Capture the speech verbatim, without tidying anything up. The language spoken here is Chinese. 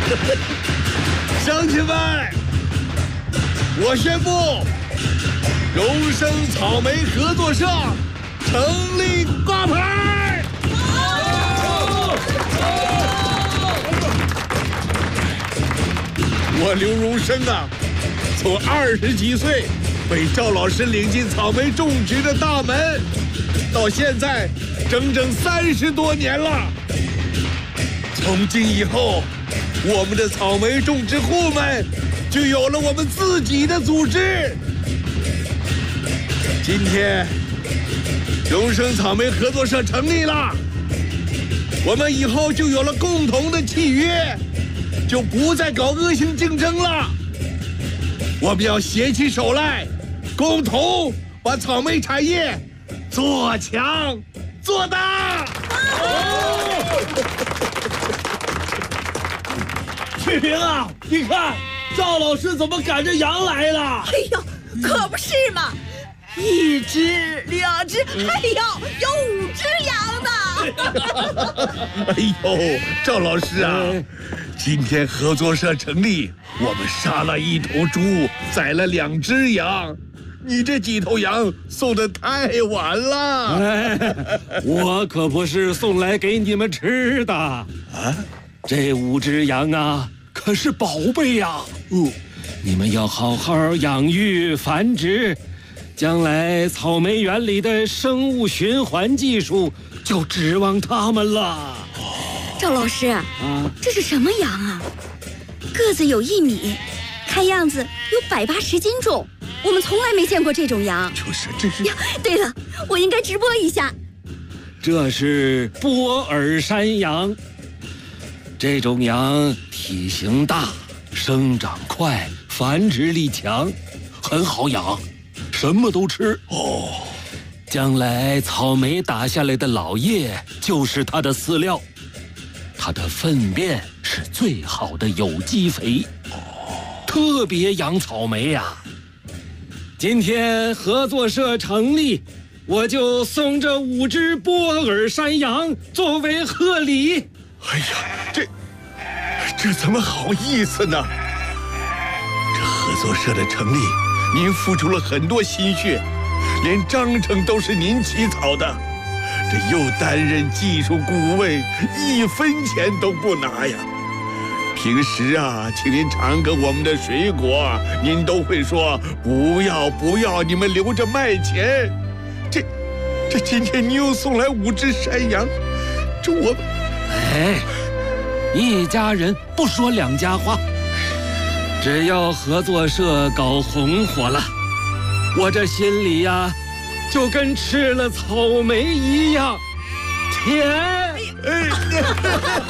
乡亲们，我宣布，荣升草莓合作社成立挂牌。我刘荣升啊，从二十几岁被赵老师领进草莓种植的大门，到现在整整三十多年了。从今以后，我们的草莓种植户们就有了我们自己的组织。今天，荣升草莓合作社成立了，我们以后就有了共同的契约，就不再搞恶性竞争了。我们要携起手来，共同把草莓产业做强做大。 翠萍啊，你看赵老师怎么赶着羊来了？ 哎呦，可不是嘛！一只、两只，哎呦，有五只羊呢！ 哎呦，赵老师啊，今天合作社成立，我们杀了一头猪，宰了两只羊。你这几头羊送的太晚了。 哎，我可不是送来给你们吃的啊！这五只羊啊，可是宝贝呀！嗯，你们要好好养育繁殖。将来草莓园里的生物循环技术就指望他们了。 赵老师，啊，这是什么羊啊？个子有一米，看样子有百八十斤重，我们从来没见过这种羊。 就是这是。 对了，我应该直播一下。 这是波尔山羊，这种羊体型大，生长快，繁殖力强，很好养。什么都吃哦，将来草莓打下来的老叶就是它的饲料，它的粪便是最好的有机肥，特别养草莓呀。今天合作社成立，我就送这五只波尔山羊作为贺礼。 哎呀，这这怎么好意思呢？这合作社的成立，您付出了很多心血，连章程都是您起草的，这又担任技术顾问，一分钱都不拿呀。平时啊，请您尝个我们的水果，您都会说不要不要，你们留着卖钱。这这今天你又送来五只山羊，这我…… 哎，一家人不说两家话。只要合作社搞红火了，我这心里呀，就跟吃了草莓一样甜。